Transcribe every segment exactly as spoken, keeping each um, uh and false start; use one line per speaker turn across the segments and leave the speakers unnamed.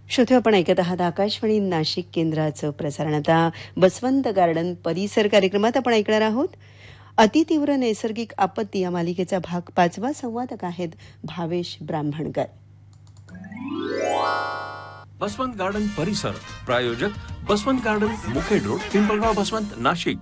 श्रोते, आपण ऐकत आहात आकाशवाणी नाशिक केंद्राचं प्रसारण. आता बसवंत गार्डन परिसर कार्यक्रमात आपण ऐकणार आहोत अतितीव्र नैसर्गिक आपत्ती या मालिकेचा भाग पाचवा. संवादक आहेत भावेश ब्राह्मणकर.
बसवंत गार्डन परिसर प्रायोजक बसवंत गार्डन, मुखेड रोड, पिंपळगाव, बसवंत, नाशिक.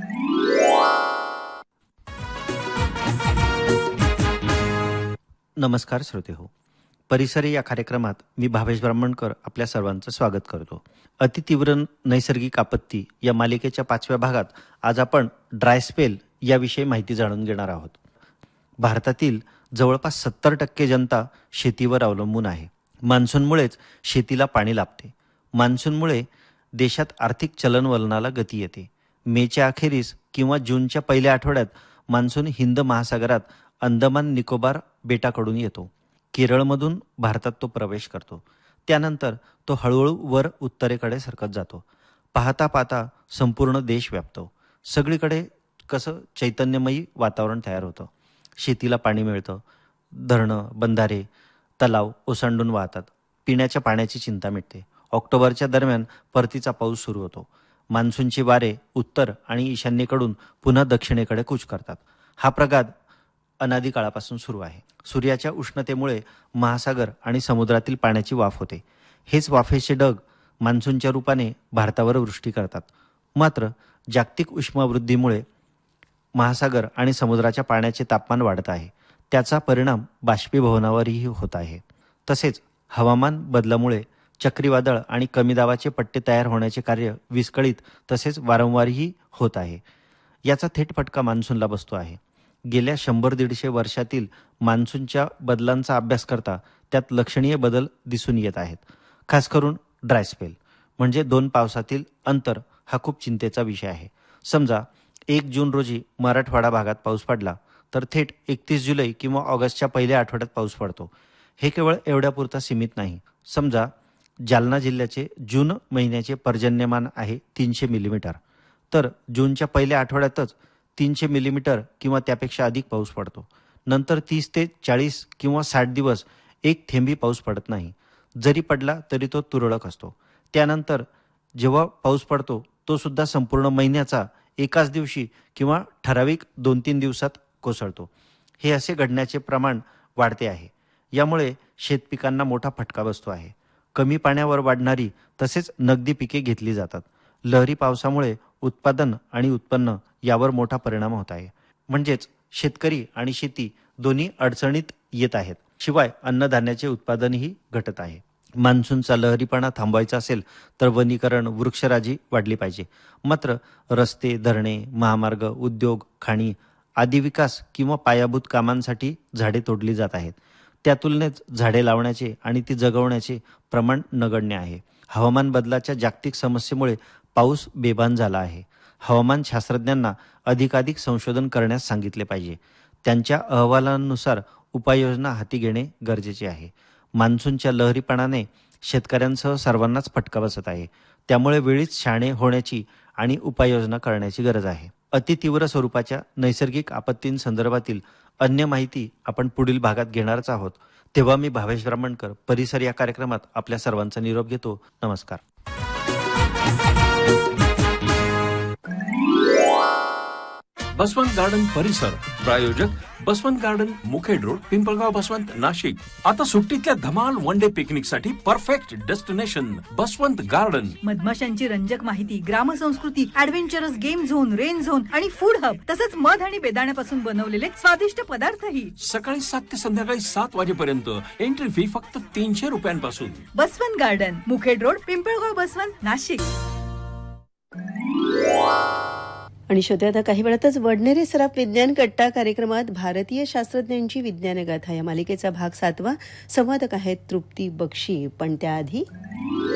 नमस्कार श्रोते हो, परिसर या कार्यक्रमात मी भावेश ब्राह्मणकर आपल्या सर्वांचं स्वागत करतो. अतितीव्र नैसर्गिक आपत्ती या मालिकेच्या पाचव्या भागात आज आपण ड्राय स्पेल याविषयी माहिती जाणून घेणार आहोत. भारतातील जवळपास सत्तर टक्के जनता शेतीवर अवलंबून आहे. मान्सूनमुळेच शेतीला पाणी लाभते. मान्सूनमुळे देशात आर्थिक चलनवलनाला गती येते. मेच्या अखेरीस किंवा जूनच्या पहिल्या आठवड्यात मान्सून हिंद महासागरात अंदमान निकोबार बेटाकडून येतो. केरळमधून भारतात तो प्रवेश करतो. त्यानंतर तो हळूहळू वर उत्तरेकडे सरकत जातो. पाहता पाहता संपूर्ण देश व्यापतो. सगळीकडे कसं चैतन्यमयी वातावरण तयार होतं. शेतीला पाणी मिळतं. धरणं, बंधारे, तलाव ओसंडून वाहतात. पिण्याच्या पाण्याची चिंता मिटते. ऑक्टोबरच्या दरम्यान परतीचा पाऊस सुरू होतो. मान्सूनची वारे उत्तर आणि ईशान्येकडून पुन्हा दक्षिणेकडे कूच करतात. हा प्रघात अनादी काळापासून सुरू आहे. सूर्याच्या उष्णतेमुळे महासागर आणि समुद्रातील पाण्याची वाफ होते. हेच वाफेचे ढग मान्सूनच्या रूपाने भारतावर वृष्टी करतात. मात्र जागतिक उष्मावृद्धीमुळे महासागर आणि समुद्राच्या पाण्याचे तापमान वाढत आहे. त्याचा परिणाम बाष्पीभवनावरही होत आहे. तसेच हवामान बदलामुळे चक्रीवादळ आणि कमी दाबाचे पट्टे तयार होण्याचे कार्य विस्कळीत तसेच वारंवारही होत आहे. याचा थेट फटका मान्सूनला बसतो आहे. गेल्या शंभर दीडशे वर्षातील मान्सूनच्या बदलांचा अभ्यास करता त्यात लक्षणीय बदल दिसून येत आहेत. खास करून ड्राय स्पेल म्हणजे दोन पावसातील अंतर हा खूप चिंतेचा विषय आहे. समजा एक जून रोजी मराठवाडा भागात पाऊस पडला तर थेट एकतीस जुलै किंवा ऑगस्टच्या पहिल्या आठवड्यात पाऊस पडतो. हे केवळ एवढ्यापुरता सीमित नाही. समजा जालना जिल्ह्याचे जून महिन्याचे पर्जन्यमान आहे तीनशे मिलीमीटर, तर जूनच्या पहिल्या आठवड्यातच तीनशे मिलीमीटर किंवा त्यापेक्षा अधिक पाऊस पडतो. नंतर तीस ते चाळीस किंवा साठ दिवस एक थेंबी पाऊस पडत नाही. जरी पडला तरी तो तुरळक असतो. त्यानंतर जेव्हा पाऊस पडतो तो सुद्धा संपूर्ण महिन्याचा एकाच दिवशी किंवा ठराविक दोन तीन दिवसात कोसळतो. हे असे घडण्याचे प्रमाण वाढते आहे. यामुळे शेतपिकांना मोठा फटका बसतो आहे. कमी पाण्यावर वाढणारी तसेच नगदी पिके घेतली जातात. लहरी पावसामुळे उत्पादन आणि उत्पन्न यावर मोठा परिणाम होत आहे. म्हणजेच शेतकरी आणि शेती दोन्ही अडचणीत येत आहेत. शिवाय अन्नधान्याचे उत्पादनही घटत आहे. मान्सूनचा लहरीपणा थांबवायचा असेल तर वनीकरण, वृक्षराजी वाढली पाहिजे. मात्र रस्ते, धरणे, महामार्ग, उद्योग, खाणी आदी विकास किंवा पायाभूत कामांसाठी झाडे तोडली जात आहेत. त्या तुलनेत झाडे लावण्याचे आणि ती जगवण्याचे प्रमाण नगण्य आहे. हवामान बदलाच्या जागतिक समस्येमुळे पाऊस बेभान झाला आहे. हवामान शास्त्रज्ञांना अधिकाधिक संशोधन करण्यास सांगितले पाहिजे. त्यांच्या अहवालांनुसार उपाययोजना हाती घेणे गरजेचे आहे. मान्सूनच्या लहरीपणाने शेतकऱ्यांसह सर्वांनाच फटका बसत आहे. त्यामुळे वेळीच शहाणे होण्याची आणि उपाययोजना करण्याची गरज आहे. अतितीव्र स्वरूपाच्या नैसर्गिक आपत्तींसंदर्भातील अन्य माहिती आपण पुढील भागात घेणारच आहोत. तेव्हा मी भावेश ब्राह्मणकर परिसर या कार्यक्रमात आपल्या सर्वांचा निरोप घेतो. नमस्कार.
बसवंत गार्डन परिसर प्रायोजक बसवंत गार्डन, मुखेड रोड, पिंपळगाव, बसवंत, नाशिक. आता सुट्टीतल्या धमाल वन डे पिकनिक साठी परफेक्ट डेस्टिनेशन बसवंत गार्डन.
मधमाशांची रंजक माहिती, ग्रामसंस्कृती, adventurous game zone, rain zone आणि फूड हब, तसंच मध आणि बेदाण्यापासून बनवलेले स्वादिष्ट पदार्थही.
सकाळी सात ते संध्याकाळी सात वाजेपर्यंत. एंट्री फी फक्त तीनशे रुपयांपासून.
Baswant garden, Mukhed road, Pimpalgaon, Baswant, Nashik.
आणि श्रोते, आता काही वेळातच वडनेरे सराफ विज्ञान कट्टा कार्यक्रमात भारतीय शास्त्रज्ञांची विज्ञानगाथा या मालिकेचा भाग सातवा. संवादक आहेत तृप्ती बक्षी. पण त्याआधी